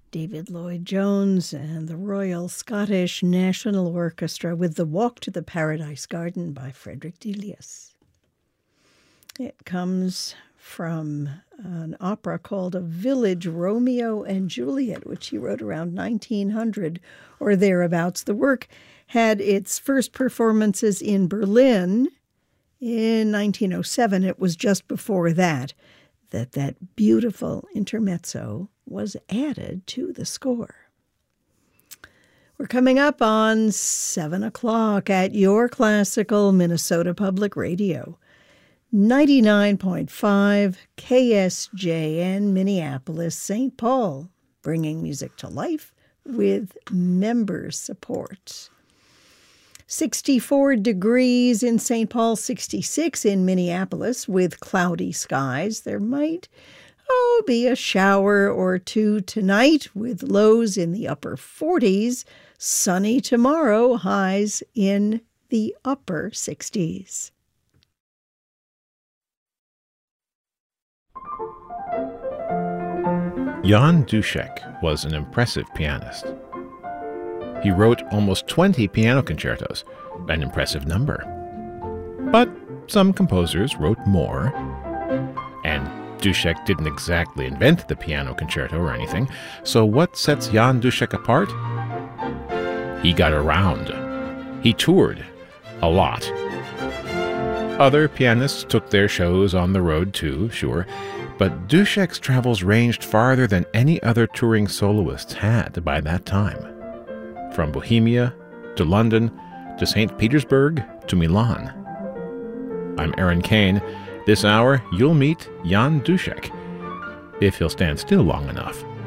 David Lloyd-Jones and the Royal Scottish National Orchestra with The Walk to the Paradise Garden by Frederick Delius. It comes from an opera called A Village Romeo and Juliet, which he wrote around 1900 or thereabouts. The work had its first performances in Berlin in 1907. It was just before that beautiful intermezzo was added to the score. We're coming up on 7 o'clock at your classical Minnesota Public Radio. 99.5 KSJN Minneapolis, St. Paul, bringing music to life with member support. 64 degrees in St. Paul, 66 in Minneapolis with cloudy skies. There might be a shower or two tonight with lows in the upper 40s. Sunny tomorrow, highs in the upper 60s. Jan Dušek was an impressive pianist. He wrote almost 20 piano concertos, an impressive number. But some composers wrote more, and Dušek didn't exactly invent the piano concerto or anything, so what sets Jan Dušek apart? He got around. He toured a lot. Other pianists took their shows on the road too, sure, but Dušek's travels ranged farther than any other touring soloist had by that time. From Bohemia to London to St. Petersburg to Milan. I'm Aaron Kane. This hour, you'll meet Jan Dušek, if he'll stand still long enough.